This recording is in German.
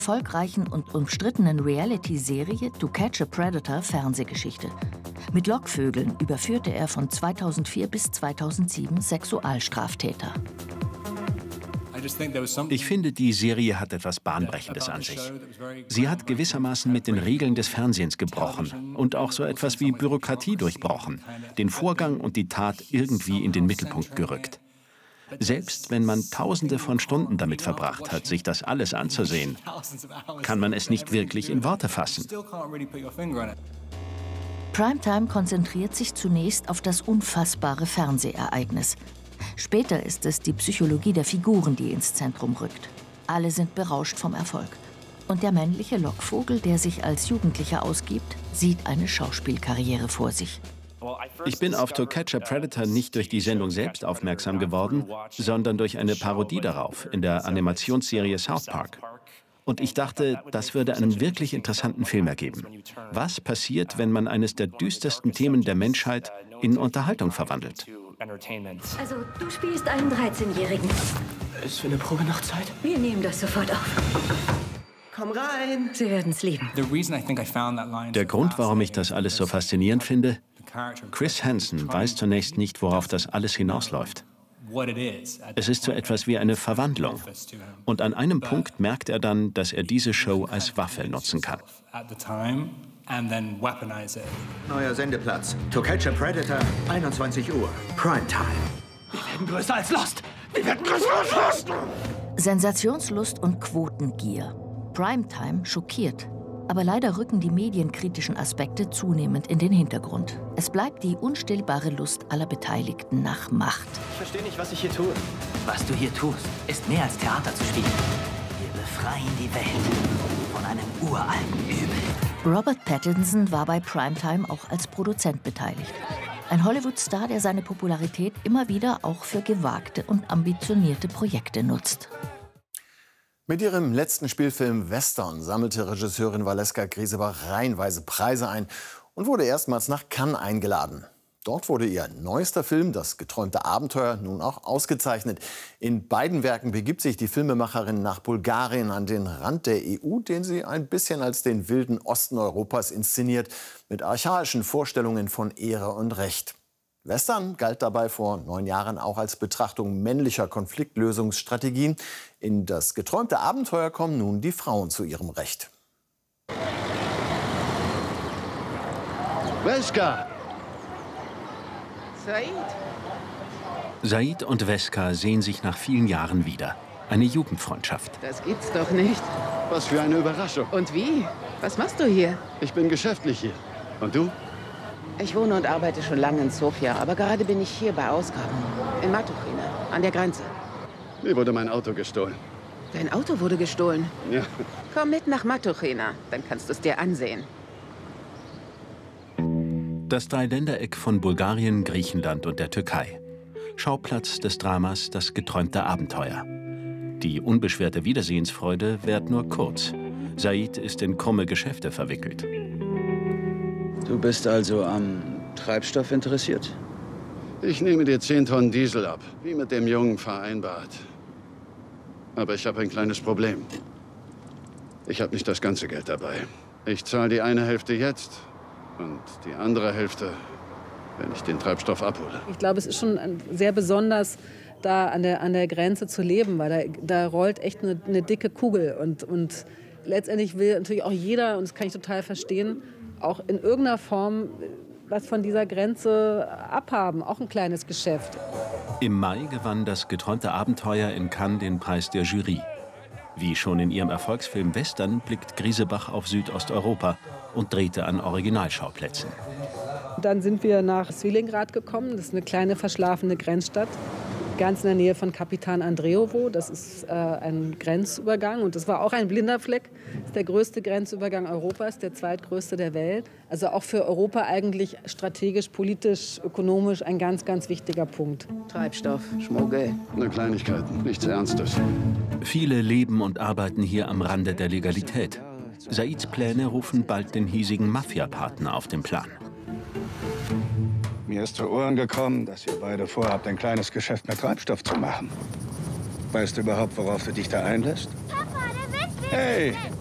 erfolgreichen und umstrittenen Reality-Serie To Catch a Predator Fernsehgeschichte. Mit Lockvögeln überführte er von 2004 bis 2007 Sexualstraftäter. Ich finde, die Serie hat etwas Bahnbrechendes an sich. Sie hat gewissermaßen mit den Regeln des Fernsehens gebrochen und auch so etwas wie Bürokratie durchbrochen, den Vorgang und die Tat irgendwie in den Mittelpunkt gerückt. Selbst wenn man Tausende von Stunden damit verbracht hat, sich das alles anzusehen, kann man es nicht wirklich in Worte fassen. Primetime konzentriert sich zunächst auf das unfassbare Fernsehereignis. Später ist es die Psychologie der Figuren, die ins Zentrum rückt. Alle sind berauscht vom Erfolg. Und der männliche Lockvogel, der sich als Jugendlicher ausgibt, sieht eine Schauspielkarriere vor sich. Ich bin auf To Catch a Predator nicht durch die Sendung selbst aufmerksam geworden, sondern durch eine Parodie darauf in der Animationsserie South Park. Und ich dachte, das würde einen wirklich interessanten Film ergeben. Was passiert, wenn man eines der düstersten Themen der Menschheit in Unterhaltung verwandelt? Also, du spielst einen 13-Jährigen. Ist für eine Probe noch Zeit? Wir nehmen das sofort auf. Komm rein! Sie werden's lieben. Der Grund, warum ich das alles so faszinierend finde: Chris Hansen weiß zunächst nicht, worauf das alles hinausläuft. Es ist so etwas wie eine Verwandlung. Und an einem Punkt merkt er dann, dass er diese Show als Waffe nutzen kann. Neuer Sendeplatz. To Catch a Predator, 21 Uhr. Primetime. Wir werden größer als Lost! Wir werden größer als Lost! Sensationslust und Quotengier. Primetime schockiert. Aber leider rücken die medienkritischen Aspekte zunehmend in den Hintergrund. Es bleibt die unstillbare Lust aller Beteiligten nach Macht. Ich verstehe nicht, was ich hier tue. Was du hier tust, ist mehr als Theater zu spielen. Wir befreien die Welt von einem uralten Übel. Robert Pattinson war bei Primetime auch als Produzent beteiligt. Ein Hollywood-Star, der seine Popularität immer wieder auch für gewagte und ambitionierte Projekte nutzt. Mit ihrem letzten Spielfilm Western sammelte Regisseurin Valeska Griesebach reihenweise Preise ein und wurde erstmals nach Cannes eingeladen. Dort wurde ihr neuester Film, Das geträumte Abenteuer, nun auch ausgezeichnet. In beiden Werken begibt sich die Filmemacherin nach Bulgarien an den Rand der EU, den sie ein bisschen als den wilden Osten Europas inszeniert, mit archaischen Vorstellungen von Ehre und Recht. Western galt dabei vor 9 Jahren auch als Betrachtung männlicher Konfliktlösungsstrategien. In Das geträumte Abenteuer kommen nun die Frauen zu ihrem Recht. Veska! Said und Veska sehen sich nach vielen Jahren wieder. Eine Jugendfreundschaft. Das gibt's doch nicht. Was für eine Überraschung. Und wie? Was machst du hier? Ich bin geschäftlich hier. Und du? Ich wohne und arbeite schon lange in Sofia, aber gerade bin ich hier bei Ausgrabungen. In Matuchina, an der Grenze. Mir wurde mein Auto gestohlen. Dein Auto wurde gestohlen? Ja. Komm mit nach Matuchina, dann kannst du es dir ansehen. Das Dreiländereck von Bulgarien, Griechenland und der Türkei. Schauplatz des Dramas Das geträumte Abenteuer. Die unbeschwerte Wiedersehensfreude währt nur kurz. Said ist in krumme Geschäfte verwickelt. Du bist also am Treibstoff interessiert? Ich nehme dir 10 Tonnen Diesel ab, wie mit dem Jungen vereinbart. Aber ich habe ein kleines Problem. Ich habe nicht das ganze Geld dabei. Ich zahle die eine Hälfte jetzt und die andere Hälfte, wenn ich den Treibstoff abhole. Ich glaube, es ist schon sehr besonders, da an der Grenze zu leben, weil da rollt echt eine dicke Kugel. Und letztendlich will natürlich auch jeder, und das kann ich total verstehen, auch in irgendeiner Form was von dieser Grenze abhaben, auch ein kleines Geschäft. Im Mai gewann Das geträumte Abenteuer in Cannes den Preis der Jury. Wie schon in ihrem Erfolgsfilm Western blickt Griesebach auf Südosteuropa und drehte an Originalschauplätzen. Dann sind wir nach Svilengrad gekommen, das ist eine kleine verschlafene Grenzstadt, ganz in der Nähe von Kapitan Andrejewo. Das ist ein Grenzübergang und das war auch ein blinder Fleck. Das ist der größte Grenzübergang Europas, der zweitgrößte der Welt. Also auch für Europa eigentlich strategisch, politisch, ökonomisch ein ganz, ganz wichtiger Punkt. Treibstoff, Schmuggel. Eine Kleinigkeit, nichts Ernstes. Viele leben und arbeiten hier am Rande der Legalität. Saids Pläne rufen bald den hiesigen Mafia-Partner auf den Plan. Mir ist zu Ohren gekommen, dass ihr beide vorhabt, ein kleines Geschäft mit Treibstoff zu machen. Weißt du überhaupt, worauf du dich da einlässt? Papa, der Wind Hey,